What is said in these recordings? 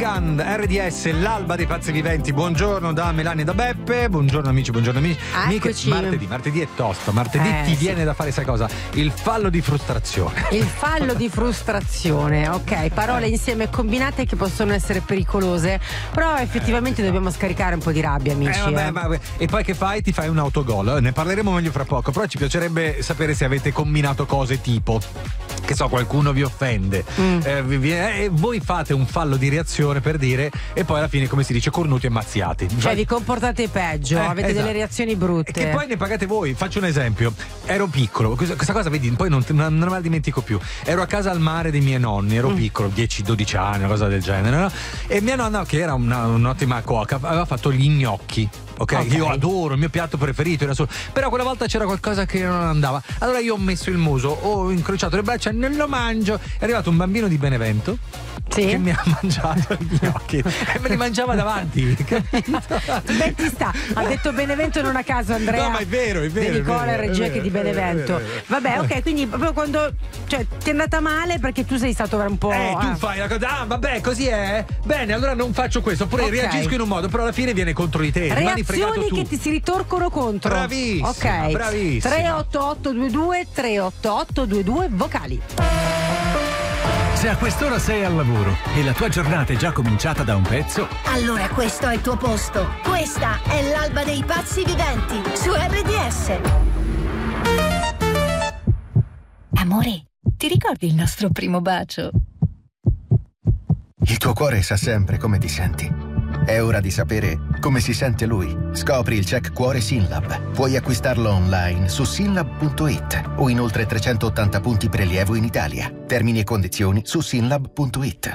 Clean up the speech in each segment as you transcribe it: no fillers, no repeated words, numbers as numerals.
Gun, RDS, l'alba dei pazzi viventi. Buongiorno da Melania e da Beppe. Buongiorno amici. Eccoci. Martedì è tosto. Martedì ti viene da fare, sai cosa? Il fallo di frustrazione. Il fallo di frustrazione, ok. Parole insieme combinate che possono essere pericolose, però effettivamente dobbiamo scaricare un po' di rabbia, amici. E poi che fai? Ti fai un autogol. Ne parleremo meglio fra poco. Però ci piacerebbe sapere se avete combinato cose tipo, che so, qualcuno vi offende, e voi fate un fallo di reazione, per dire, e poi alla fine, come si dice, cornuti e mazziati. Cioè vi comportate peggio, avete esatto. delle reazioni brutte. E che poi ne pagate voi. Faccio un esempio. Ero piccolo, questa cosa vedi, poi non me la dimentico più. Ero a casa al mare dei miei nonni, ero piccolo, 10-12 anni, una cosa del genere, no? E mia nonna, che era un'ottima cuoca, aveva fatto gli gnocchi. Okay. Io adoro, il mio piatto preferito, però quella volta c'era qualcosa che non andava. Allora io ho messo il muso, ho incrociato le braccia, non lo mangio. È arrivato un bambino di Benevento che mi ha mangiato gli gnocchi e me li mangiava davanti, capito? Beh, ti sta, ha detto Benevento non a caso, Andrea. No, ma è vero. De Nicola, regia che di Benevento. Vabbè, ok, quindi proprio quando, cioè, ti è andata male perché tu sei stato un po'. Tu fai la cosa, vabbè, così è. Bene, allora non faccio questo, oppure reagisco in un modo, però alla fine viene contro di te. Reazioni che ti si ritorcono contro. Bravissima, ok, bravissima. 38822 vocali. Se a quest'ora sei al lavoro e la tua giornata è già cominciata da un pezzo, allora questo è il tuo posto. Questa è l'alba dei pazzi viventi su RDS. Amore, ti ricordi il nostro primo bacio? Il tuo cuore sa sempre come ti senti. È ora di sapere come si sente lui. Scopri il check cuore Synlab. Puoi acquistarlo online su synlab.it o in oltre 380 punti prelievo in Italia. Termini e condizioni su synlab.it.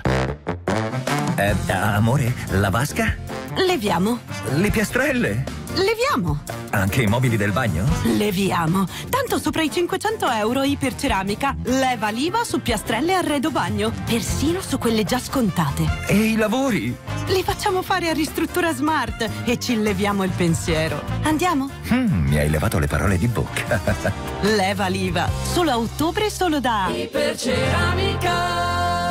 Amore, la vasca? Leviamo. Le piastrelle? Leviamo. Anche i mobili del bagno? Leviamo. Tanto sopra i 500 euro Iperceramica. Leva l'IVA su piastrelle e arredo bagno. Persino su quelle già scontate. E i lavori? Li facciamo fare a Ristruttura Smart e ci leviamo il pensiero. Andiamo? Mi hai levato le parole di bocca. Leva l'IVA. Solo a ottobre, solo da Iperceramica.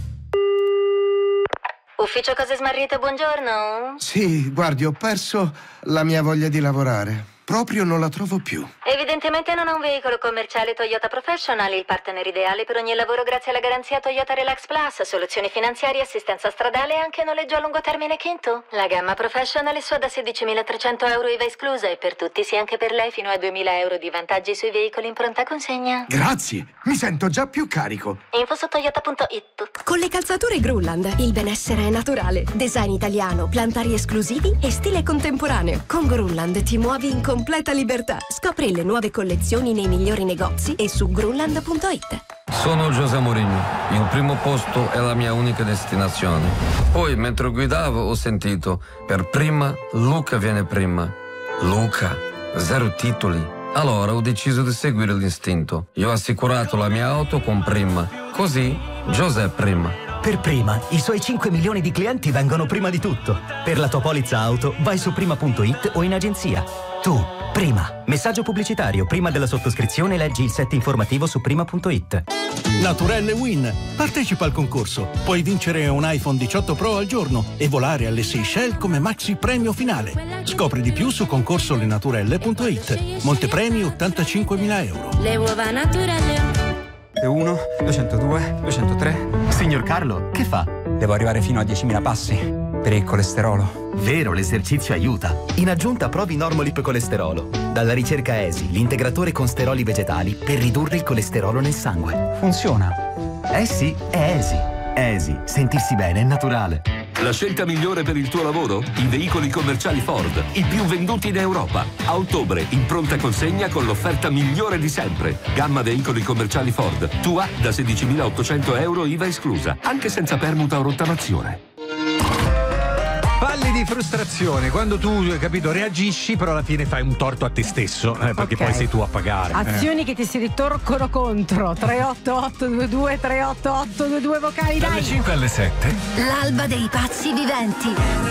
Ufficio Cose Smarrite, buongiorno. Sì, guardi, ho perso la mia voglia di lavorare. Proprio non la trovo più. Evidentemente non ha un veicolo commerciale Toyota Professional, il partner ideale per ogni lavoro grazie alla garanzia Toyota Relax Plus, soluzioni finanziarie, assistenza stradale e anche noleggio a lungo termine Kinto. La gamma Professional è sua da 16.300 euro IVA esclusa e per tutti, sì anche per lei, fino a 2.000 euro di vantaggi sui veicoli in pronta consegna. Grazie, mi sento già più carico. Info su toyota.it. Con le calzature Grulland il benessere è naturale. Design italiano, plantari esclusivi e stile contemporaneo. Con Grulland ti muovi in completa libertà. Scopri le nuove collezioni nei migliori negozi e su grulland.it. Sono José Mourinho. Il primo posto è la mia unica destinazione. Poi, mentre guidavo, ho sentito: per prima, Luca viene prima. Luca, 0 titoli. Allora ho deciso di seguire l'istinto. Io ho assicurato la mia auto con Prima. Così, José prima. Per Prima, i suoi 5 milioni di clienti vengono prima di tutto. Per la tua polizza auto, vai su prima.it o in agenzia. Tu, Prima. Messaggio pubblicitario. Prima della sottoscrizione leggi il set informativo su prima.it. Naturelle Win. Partecipa al concorso. Puoi vincere un iPhone 18 Pro al giorno e volare alle Seychelles come maxi premio finale. Scopri di più su concorsolenaturelle.it. Montepremi 85.000 euro. Le uova naturelle. 1, 202, 203. Signor Carlo, che fa? Devo arrivare fino a 10.000 passi per il colesterolo. Vero, l'esercizio aiuta. In aggiunta provi Normolip Colesterolo. Dalla ricerca ESI, l'integratore con steroli vegetali per ridurre il colesterolo nel sangue. Funziona. Eh sì, è ESI. ESI, sentirsi bene è naturale. La scelta migliore per il tuo lavoro? I veicoli commerciali Ford, i più venduti in Europa. A ottobre, in pronta consegna con l'offerta migliore di sempre. Gamma veicoli commerciali Ford, tua da 16.800 euro IVA esclusa, anche senza permuta o rottamazione. Falli di frustrazione, quando tu, capito, reagisci, però alla fine fai un torto a te stesso, perché poi sei tu a pagare. Azioni che ti si ritorcono contro. 38822 38822 vocali, dai. Dalle 5 alle 7. L'alba dei pazzi viventi.